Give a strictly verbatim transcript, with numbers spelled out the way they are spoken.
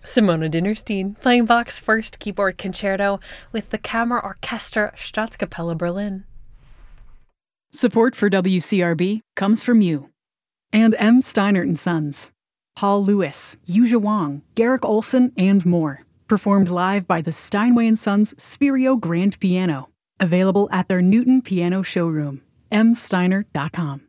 Simona Dinnerstein playing Bach's first keyboard concerto with the Kammerorchester Staatskapelle Berlin. Support for W C R B comes from you. And M. Steinert and Sons. Paul Lewis, Yuja Wang, Garrick Olson, and more. Performed live by the Steinway and Sons Spirio Grand Piano. Available at their Newton Piano showroom. m steiner dot com.